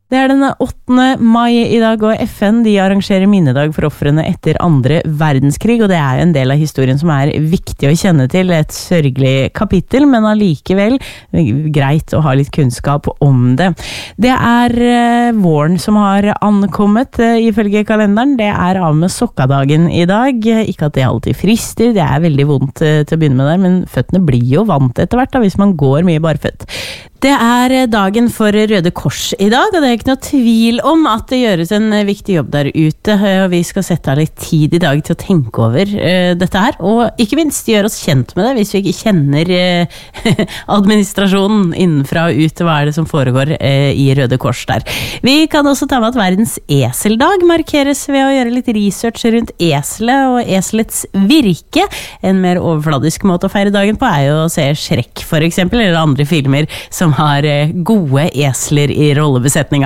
Det den 8. mai I dag, og FN de arrangerer minnedag for offrene etter andre verdenskrig, og det jo en del av historien som viktig å kjenne til, et sørgelig kapittel, men allikevel greit å ha litt kunnskap om det. Det våren som har ankommet, ifølge kalenderen. Det av med sokkadagen I dag. Ikke at det alltid frister, det veldig vondt til å begynne med det, men føttene blir jo vant etter hvert da, hvis man går mye barføtt. Det dagen for Røde Kors I dag, og det ikke noe tvil om at det gjøres en viktig jobb der ute, og vi skal sette av litt tid I dag til å tenke over dette her, og ikke minst gjøre oss kjent med det, hvis vi ikke kjenner administrasjonen innenfra og ut, hva det som foregår I Røde Kors der. Vi kan også ta med at verdens eseldag markeres ved å gjøre litt research rundt eselet og eselets virke. En mer overfladisk måte å feire dagen på jo å se Shrek for eksempel, eller andre filmer som har gode esler I rollebesetninga.